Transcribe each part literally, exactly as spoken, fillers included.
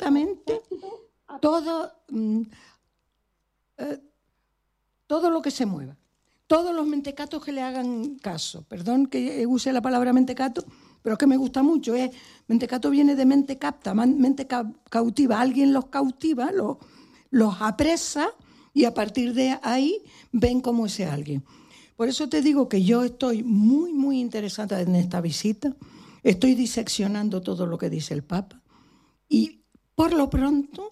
absolutamente todo, mm, eh, todo lo que se mueva. Todos los mentecatos que le hagan caso. Perdón que use la palabra mentecato, pero es que me gusta mucho. ¿eh? Mentecato viene de mente capta, mente ca- cautiva. Alguien los cautiva, los, los apresa y a partir de ahí ven cómo ese alguien. Por eso te digo que yo estoy muy, muy interesada en esta visita. Estoy diseccionando todo lo que dice el Papa. Y por lo pronto,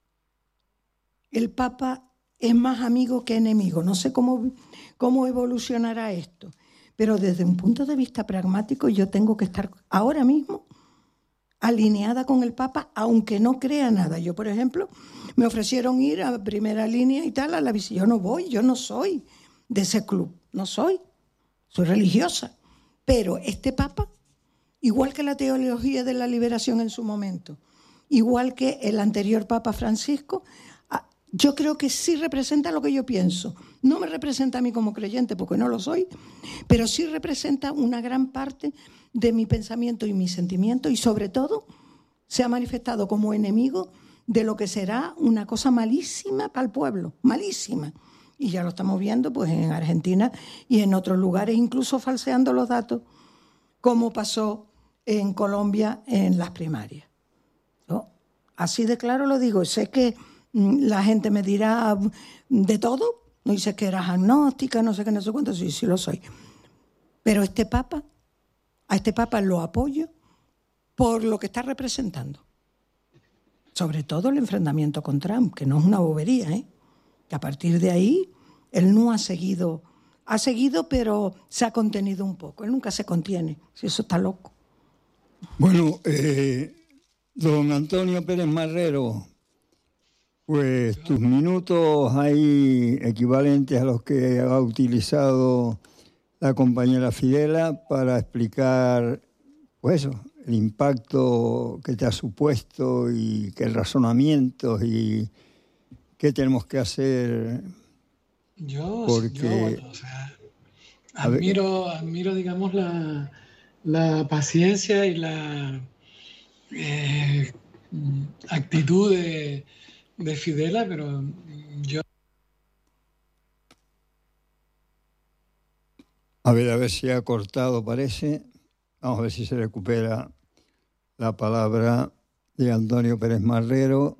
el Papa es más amigo que enemigo. No sé cómo, cómo evolucionará esto. Pero desde un punto de vista pragmático, yo tengo que estar ahora mismo alineada con el Papa, aunque no crea nada. Yo, por ejemplo, me ofrecieron ir a primera línea y tal a la visita. Yo no voy, yo no soy de ese club. No soy, soy religiosa, pero este Papa, igual que la teología de la liberación en su momento, igual que el anterior Papa Francisco, yo creo que sí representa lo que yo pienso. No me representa a mí como creyente, porque no lo soy, pero sí representa una gran parte de mi pensamiento y mi sentimiento, y sobre todo se ha manifestado como enemigo de lo que será una cosa malísima para el pueblo, malísima. Y ya lo estamos viendo pues en Argentina y en otros lugares, incluso falseando los datos, como pasó en Colombia en las primarias. ¿No? Así de claro lo digo. Sé que mmm, la gente me dirá de todo, no dice que eras agnóstica, no sé qué, no sé cuánto, sí, sí lo soy. Pero este Papa, a este Papa lo apoyo por lo que está representando. Sobre todo el enfrentamiento con Trump, que no es una bobería, ¿eh? Que a partir de ahí él no ha seguido, ha seguido pero se ha contenido un poco, él nunca se contiene, si eso está loco. Bueno, eh, don Antonio Pérez Marrero, pues tus minutos hay equivalentes a los que ha utilizado la compañera Fidela para explicar, pues eso, el impacto que te ha supuesto y qué razonamientos y qué tenemos que hacer. Yo, Porque, yo bueno, o sea, admiro, admiro, digamos, la, la paciencia y la eh, actitud de, de Fidela, pero yo... A ver, a ver si ha cortado, parece. Vamos a ver si se recupera la palabra de Antonio Pérez Marrero,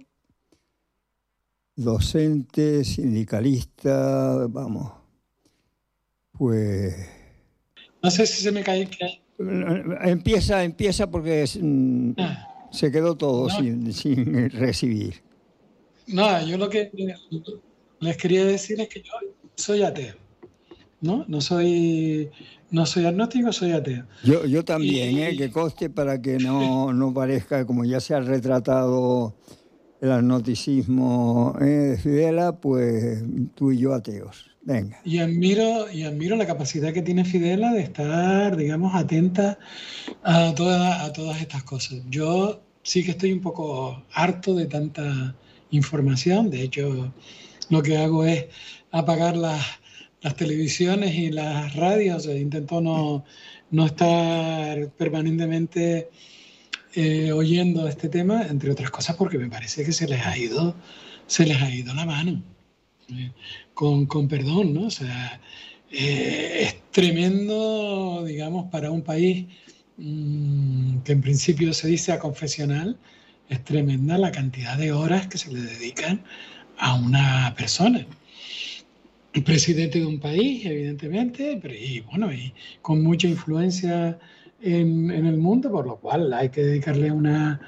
docente, sindicalista, vamos, pues... No sé si se me cae... Empieza, empieza porque es, ah, se quedó todo no, sin, sin recibir. No, yo lo que les quería decir es que yo soy ateo, ¿no? No soy, no soy agnóstico, soy ateo. Yo, yo también, y... ¿eh? Que conste para que no, no parezca, como ya se ha retratado el agnosticismo ¿eh? de Fidela, pues tú y yo ateos. Venga. Y admiro, y admiro la capacidad que tiene Fidela de estar, digamos, atenta a, toda, a todas estas cosas. Yo sí que estoy un poco harto de tanta información. De hecho, lo que hago es apagar las, las televisiones y las radios. O sea, intento no, no estar permanentemente eh, oyendo este tema, entre otras cosas porque me parece que se les ha ido, se les ha ido la mano. Eh, con, con perdón, ¿no? O sea, eh, es tremendo, digamos, para un país mmm, que en principio se dice aconfesional, es tremenda la cantidad de horas que se le dedican a una persona. El presidente de un país, evidentemente, pero, y bueno, y con mucha influencia en, en el mundo, por lo cual hay que dedicarle una,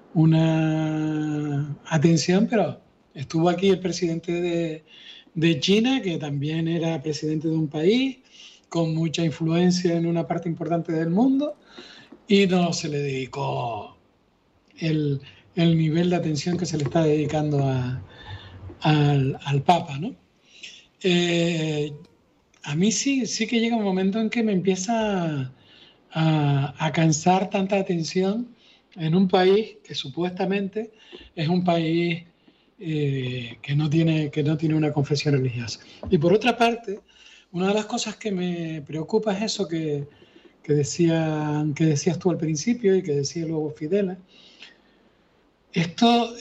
una atención, pero estuvo aquí el presidente de, de China, que también era presidente de un país con mucha influencia en una parte importante del mundo, y no se le dedicó el, el nivel de atención que se le está dedicando a, al, al Papa, ¿no? Eh, a mí sí, sí que llega un momento en que me empieza a, a cansar tanta atención en un país que supuestamente es un país eh, que, no tiene, que no tiene una confesión religiosa. Y por otra parte, una de las cosas que me preocupa es eso que, que, decía, que decías tú al principio y que decía luego Fidela. Esto